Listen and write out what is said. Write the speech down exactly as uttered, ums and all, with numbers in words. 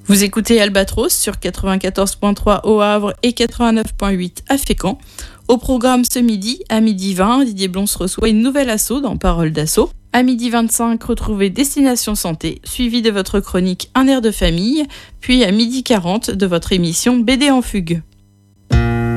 Vous écoutez Albatros sur quatre-vingt-quatorze virgule trois au Havre et quatre-vingt-neuf virgule huit à Fécamp. Au programme ce midi, à midi vingt, Didier Blons reçoit une nouvelle asso dans Parole d'assaut. À midi vingt-cinq, retrouvez Destination Santé, suivi de votre chronique Un air de famille, puis à midi quarante de votre émission B D en fugue.